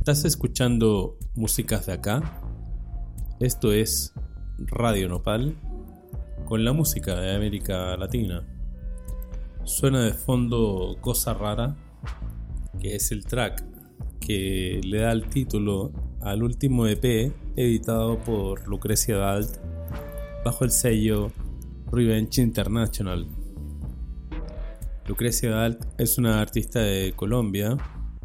Estás escuchando músicas de acá. Esto es Radio Nopal con la música de América Latina. Suena de fondo Cosa Rara, que es el track que le da el título al último EP editado por Lucrecia Dalt bajo el sello Revenge International. Lucrecia Dalt es una artista de Colombia.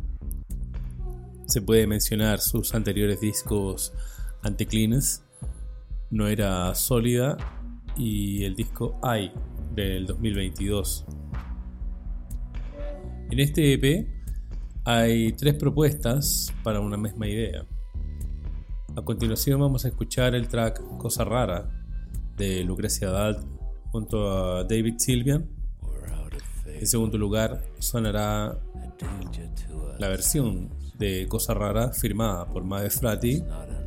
Se puede mencionar sus anteriores discos Anticlines, No Era Sólida y el disco Ay del 2022. En este EP hay 3 propuestas para una misma idea. A continuación vamos a escuchar el track Cosa Rara de Lucrecia Dalt junto a David Sylvian. En segundo lugar sonará la versión de Cosa Rara firmada por Made Frati.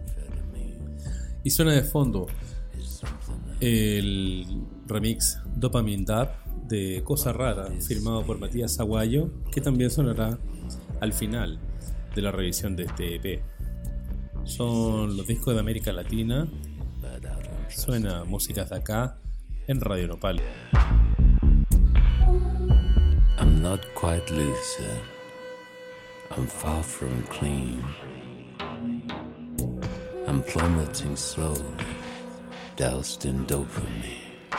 Y suena de fondo el remix Dopamine Dub de Cosa Rara firmado por Matías Aguayo, que también sonará al final de la revisión de este EP. Son los discos de América Latina. Suena músicas de acá en Radio Nopal. I'm not quite lucid. I'm far from clean. I'm plummeting slowly, doused in dopamine.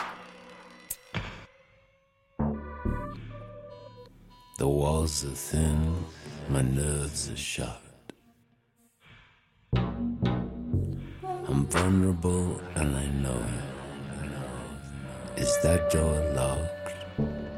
The walls are thin, my nerves are shot. I'm vulnerable and I know it. Is that door locked?